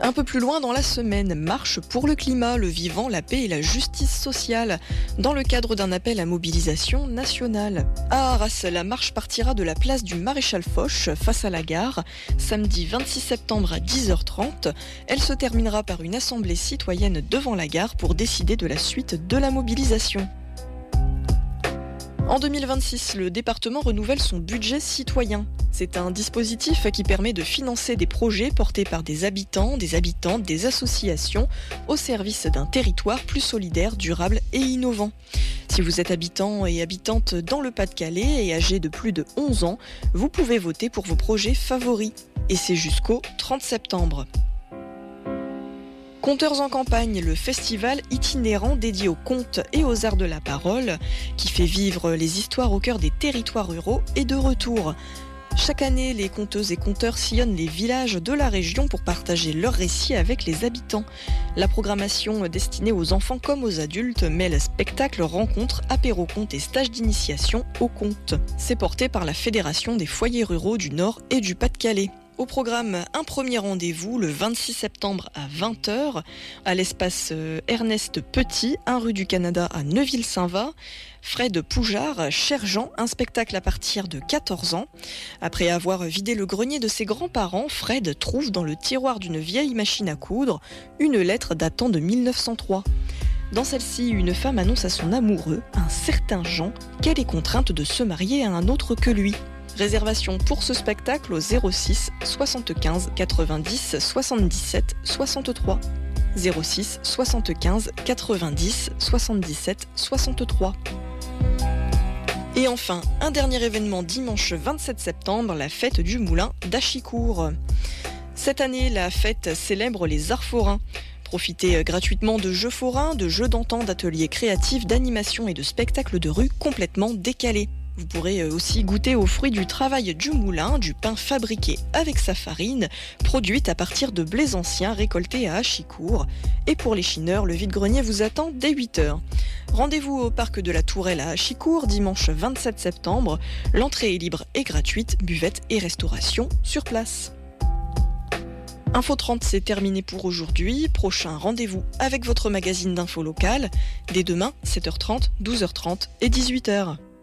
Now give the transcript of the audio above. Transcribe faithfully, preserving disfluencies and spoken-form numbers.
Un peu plus loin dans la semaine, marche pour le climat, le vivant, la paix et la justice sociale, dans le cadre d'un appel à mobilisation nationale. À Arras, la marche partira de la place du Maréchal Foch, face à la gare, samedi vingt-six septembre à dix heures trente. Elle se terminera par une assemblée citoyenne devant la gare pour décider de la suite de la mobilisation. En deux mille vingt-six, le département renouvelle son budget citoyen. C'est un dispositif qui permet de financer des projets portés par des habitants, des habitantes, des associations au service d'un territoire plus solidaire, durable et innovant. Si vous êtes habitant et habitante dans le Pas-de-Calais et âgé de plus de onze ans, vous pouvez voter pour vos projets favoris. Et c'est jusqu'au trente septembre. Conteurs en campagne, le festival itinérant dédié aux contes et aux arts de la parole, qui fait vivre les histoires au cœur des territoires ruraux, est de retour. Chaque année, les conteuses et conteurs sillonnent les villages de la région pour partager leurs récits avec les habitants. La programmation destinée aux enfants comme aux adultes mêle spectacles, rencontres, apéro-contes et stages d'initiation aux contes. C'est porté par la Fédération des foyers ruraux du Nord et du Pas-de-Calais. Au programme, un premier rendez-vous le vingt-six septembre à vingt heures à l'espace Ernest Petit, un rue du Canada à Neuville-Saint-Va. Fred Poujard, Cher Jean, un spectacle à partir de quatorze ans. Après avoir vidé le grenier de ses grands-parents, Fred trouve dans le tiroir d'une vieille machine à coudre une lettre datant de mille neuf cent trois. Dans celle-ci, une femme annonce à son amoureux, un certain Jean, qu'elle est contrainte de se marier à un autre que lui. Réservation pour ce spectacle au zéro six soixante-quinze quatre-vingt-dix soixante-dix-sept soixante-trois. zéro six soixante-quinze quatre-vingt-dix soixante-dix-sept soixante-trois. Et enfin, un dernier événement dimanche vingt-sept septembre, la fête du moulin d'Achicourt. Cette année, la fête célèbre les arts forains. Profitez gratuitement de jeux forains, de jeux d'antan, d'ateliers créatifs, d'animation et de spectacles de rue complètement décalés. Vous pourrez aussi goûter aux fruits du travail du moulin, du pain fabriqué avec sa farine, produite à partir de blés anciens récoltés à Achicourt. Et pour les chineurs, le vide-grenier vous attend dès huit heures. Rendez-vous au parc de la Tourelle à Achicourt, dimanche vingt-sept septembre. L'entrée est libre et gratuite, buvette et restauration sur place. Info trente, c'est terminé pour aujourd'hui. Prochain rendez-vous avec votre magazine d'info locale, dès demain, sept heures trente, douze heures trente et dix-huit heures.